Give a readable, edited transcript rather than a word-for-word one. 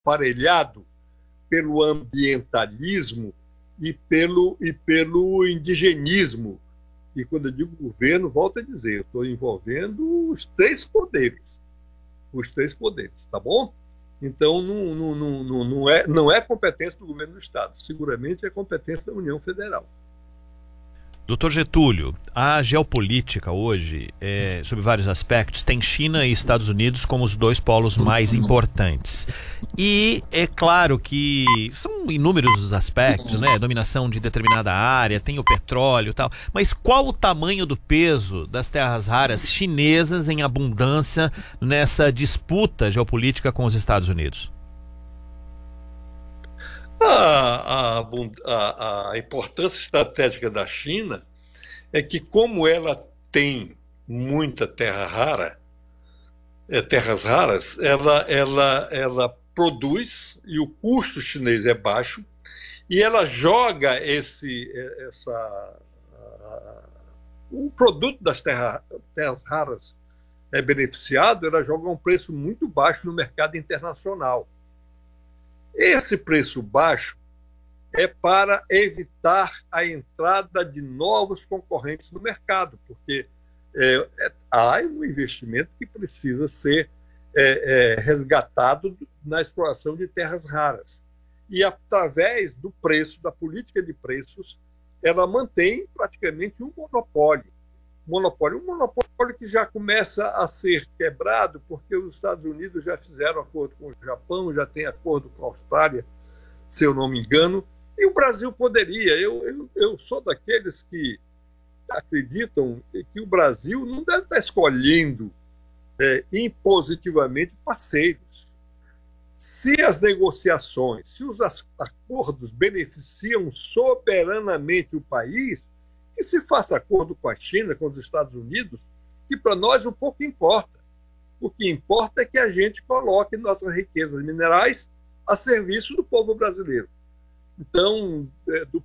aparelhado pelo ambientalismo e pelo indigenismo. E quando eu digo governo, volto a dizer, eu estou envolvendo os três poderes, tá bom? Então, não é competência do governo do Estado, seguramente é competência da União Federal. Doutor Getúlio, a geopolítica hoje, sob vários aspectos, tem China e Estados Unidos como os dois polos mais importantes. E é claro que são inúmeros os aspectos, né? Dominação de determinada área, tem o petróleo e tal. Mas qual o tamanho do peso das terras raras chinesas em abundância nessa disputa geopolítica com os Estados Unidos? A importância estratégica da China é que, como ela tem muita terras raras, ela produz e o custo chinês é baixo e ela joga o produto das terras raras é beneficiado, ela joga um preço muito baixo no mercado internacional. Esse preço baixo é para evitar a entrada de novos concorrentes no mercado, porque há um investimento que precisa ser resgatado na exploração de terras raras. E através do preço, da política de preços, ela mantém praticamente um monopólio. Um monopólio que já começa a ser quebrado, porque os Estados Unidos já fizeram acordo com o Japão, já tem acordo com a Austrália, se eu não me engano, e o Brasil poderia. Eu sou daqueles que acreditam que o Brasil não deve estar escolhendo impositivamente parceiros. Se as negociações, se os acordos beneficiam soberanamente o país, que se faça acordo com a China, com os Estados Unidos, que para nós um pouco importa. O que importa é que a gente coloque nossas riquezas minerais a serviço do povo brasileiro. Então, do